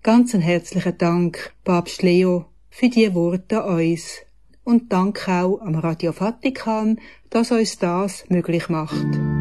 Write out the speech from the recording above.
Ganz einen herzlichen Dank, Papst Leo, für die Worte an uns. Und Dank auch am Radio Vatikan, dass uns das möglich macht.